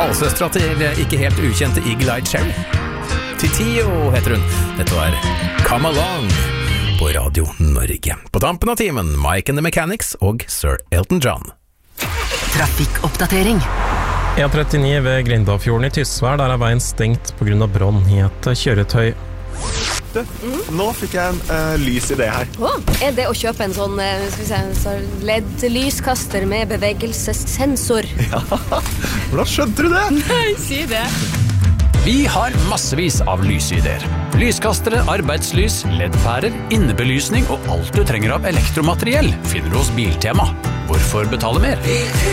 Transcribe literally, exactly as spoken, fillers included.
halvsøstra til ikke helt ukjente Eagle Eye Cherry. Titio heter hun. Dette var Come Along på Radio Norge. På tampen av timen, Mike and the Mechanics og Sir Elton John. Trafikkoppdatering. E trettini ved Grindafjorden i Tysvær, der er veien stengt på grunn av brann i et kjøretøy. Du, nå fikk jeg en uh, lys idé her. Oh, er det å kjøpe en sånn, uh, skal vi se, en sånn L E D-lyskaster med bevegelsessensor? Ja, hvordan skjønte du det? Nei, si det. Vi har massevis av lysideer. Lyskastere, arbeidslys, L E D-pærer, innebelysning og alt du trenger av elektromateriell finner du hos Biltema. Hvorfor betale mer?